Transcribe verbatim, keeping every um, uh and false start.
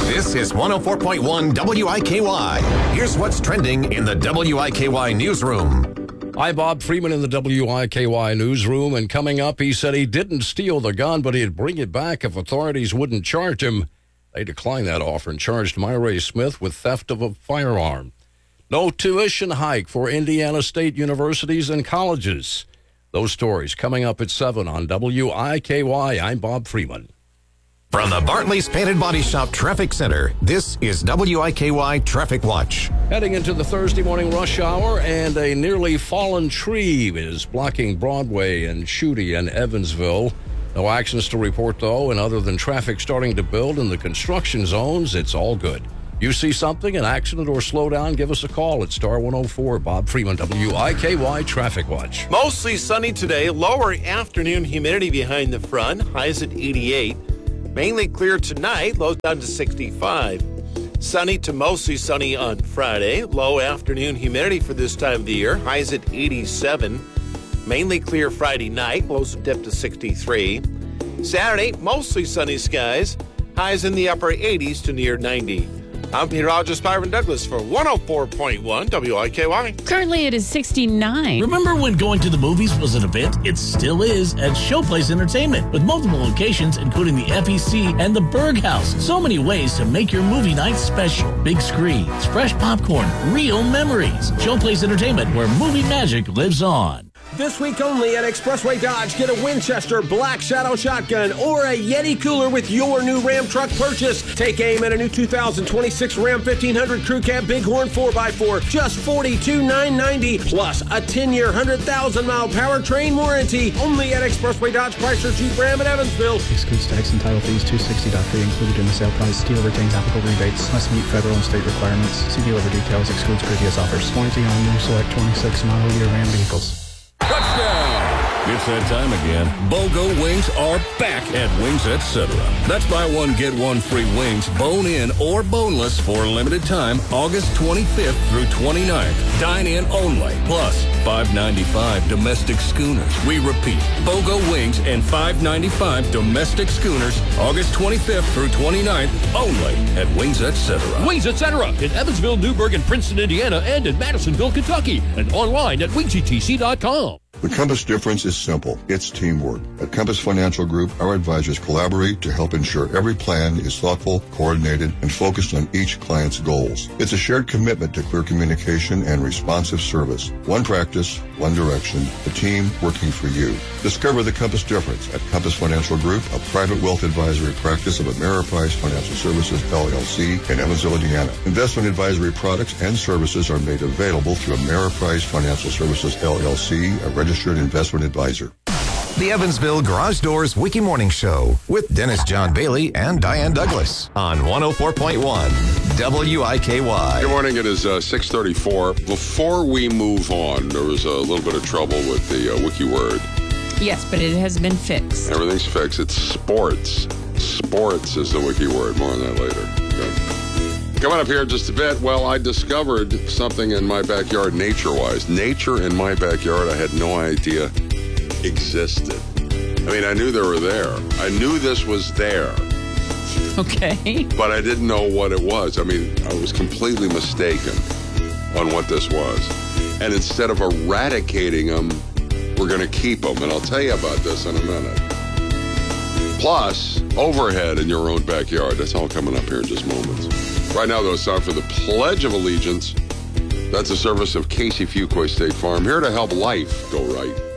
This is one oh four point one W I K Y. Here's what's trending in the W I K Y newsroom. Hi, Bob Freeman in the W I K Y newsroom, and coming up, he said he didn't steal the gun, but he'd bring it back if authorities wouldn't charge him. They declined that offer and charged Myray Smith with theft of a firearm. No tuition hike for Indiana State universities and colleges. Those stories coming up at seven on W I K Y. I'm Bob Freeman. From the Bartley's Painted Body Shop Traffic Center, this is W I K Y Traffic Watch. Heading into the Thursday morning rush hour, and a nearly fallen tree is blocking Broadway and Schutte and Evansville. No actions to report, though, and other than traffic starting to build in the construction zones, it's all good. You see something, an accident or slowdown, give us a call at star one oh four. Bob Freeman, W I K Y Traffic Watch. Mostly sunny today, lower afternoon humidity behind the front, highs at eighty-eight. Mainly clear tonight, lows down to sixty-five. Sunny to mostly sunny on Friday. Low afternoon humidity for this time of the year. Highs at eighty-seven. Mainly clear Friday night. Lows dip to sixty-three. Saturday, mostly sunny skies. Highs in the upper eighties to near ninety. I'm Peter Rogers, Byron Douglas for one oh four point one W I K Y. Currently, it is sixty-nine. Remember when going to the movies was an event? It still is at Showplace Entertainment, with multiple locations, including the F E C and the Berg House. So many ways to make your movie night special. Big screens, fresh popcorn, real memories. Showplace Entertainment, where movie magic lives on. This week only at Expressway Dodge, get a Winchester Black Shadow Shotgun or a Yeti cooler with your new Ram truck purchase. Take aim at a new two thousand twenty-six Ram fifteen hundred Crew Cab Bighorn four by four, just forty-two thousand nine hundred ninety dollars, plus a ten-year, one hundred thousand mile powertrain warranty. Only at Expressway Dodge, Chrysler Jeep Ram in Evansville. Excludes tax and title fees. two sixty point three included in the sale price. Dealer retains applicable rebates. Must meet federal and state requirements. See dealer for details. Excludes previous offers. Warranty on new select twenty-six model year Ram vehicles. Touchdown! It's that time again. BOGO wings are back at Wings et cetera. That's buy one, get one free wings, bone-in or boneless for a limited time, August twenty-fifth through twenty-ninth. Dine-in only, plus five ninety-five domestic schooners. We repeat, BOGO wings and five ninety-five domestic schooners, August twenty-fifth through twenty-ninth, only at Wings et cetera. Wings et cetera in Evansville, Newburgh, and Princeton, Indiana, and in Madisonville, Kentucky, and online at wings e t c dot com. The Compass difference is simple. It's teamwork. At Compass Financial Group, our advisors collaborate to help ensure every plan is thoughtful, coordinated, and focused on each client's goals. It's a shared commitment to clear communication and responsive service. One practice, one direction, a team working for you. Discover the Compass difference at Compass Financial Group, a private wealth advisory practice of Ameriprise Financial Services, L L C, in Evansville, Indiana. Investment advisory products and services are made available through Ameriprise Financial Services, L L C, a registered investment advisor. The Evansville Garage Doors Wiki Morning Show with Dennis John Bailey and Diane Douglas on one oh four point one W I K Y. Good morning. It is uh, six thirty-four. Before we move on, there was a little bit of trouble with the uh, wiki word. Yes, but it has been fixed. Everything's fixed. It's sports. Sports is the wiki word. More on that later. Okay. Coming up here in just a bit, well, I discovered something in my backyard nature-wise. Nature in my backyard I had no idea existed. I mean, I knew they were there. I knew this was there. Okay. But I didn't know what it was. I mean, I was completely mistaken on what this was. And instead of eradicating them, we're going to keep them. And I'll tell you about this in a minute. Plus, overhead in your own backyard. That's all coming up here in just moments. Right now, though, it's time for the Pledge of Allegiance. That's a service of Casey Fuquay State Farm, here to help life go right.